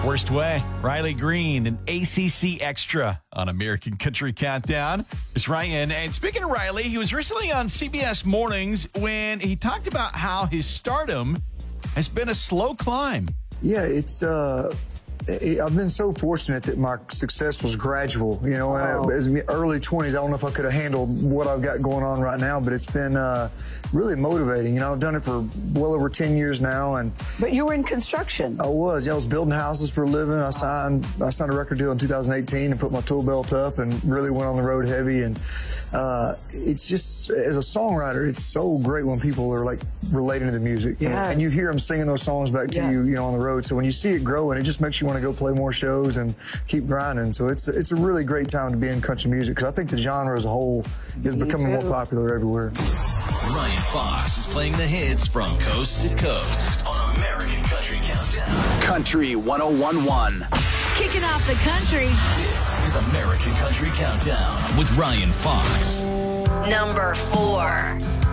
worst way. Riley Green and ACC Extra on American Country Countdown. It's Ryan. And speaking of Riley, he was recently on CBS Mornings when he talked about how his stardom has been a slow climb. Yeah, I've been so fortunate that my success was gradual. You know, as early 20s, I don't know if I could have handled what I've got going on right now, but it's been really motivating. You know, I've done it for well over 10 years now. But you were in construction. I was. Yeah, I was building houses for a living. I signed a record deal in 2018 and put my tool belt up and really went on the road heavy. And it's just, as a songwriter, it's so great when people are like relating to the music. Yeah. And you hear them singing those songs back to you, you know, on the road. So when you see it growing, it just makes you want to go play more shows and keep grinding. So it's a really great time to be in country music because I think the genre as a whole is becoming more popular everywhere. Ryan Fox is playing the hits from coast to coast on American Country Countdown. Country 101.1. Kicking off the country. This is American Country Countdown with Ryan Fox. Number 4.